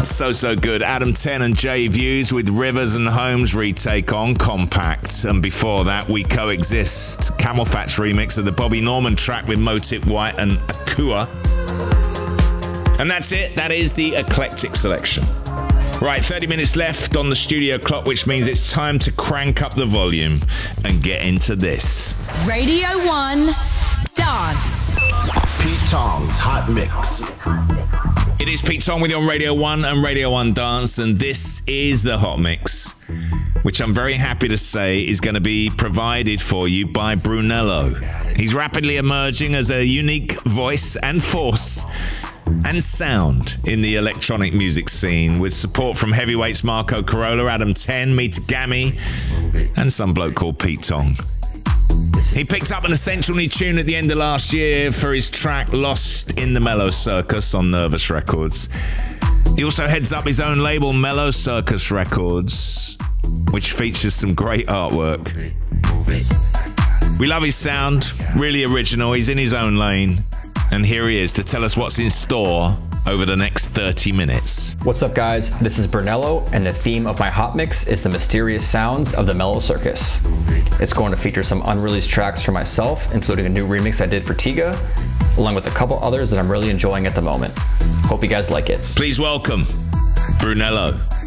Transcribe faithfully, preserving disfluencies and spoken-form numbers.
So, so good. Adam ten and Jay Views with Rivers and Holmes retake on Compact. And before that, We Coexist, Camel Fats remix of the Bobby Norman track with Motive White and Akua. And that's it. That is the eclectic selection. Right, thirty minutes left on the studio clock, which means it's time to crank up the volume and get into this. Radio one Dance. Pete Tong's Hot Mix. It is Pete Tong with you on Radio one and Radio one Dance, and this is the Hot Mix, which I'm very happy to say is going to be provided for you by Brunello. He's rapidly emerging as a unique voice and force and sound in the electronic music scene, with support from heavyweights Marco Carola, Adam ten, Meet Gammy, and some bloke called Pete Tong. He picked up an essential new tune at the end of last year for his track Lost in the Mellow Circus on Nervous Records. He also heads up his own label, Mellow Circus Records, which features some great artwork. We love his sound, really original. He's in his own lane. And here he is to tell us what's in store over the next thirty minutes. What's up, guys? This is Brunello, and the theme of my hot mix is the mysterious sounds of the Mellow Circus. It's going to feature some unreleased tracks from myself, including a new remix I did for Tiga, along with a couple others that I'm really enjoying at the moment. Hope you guys like it. Please welcome Brunello.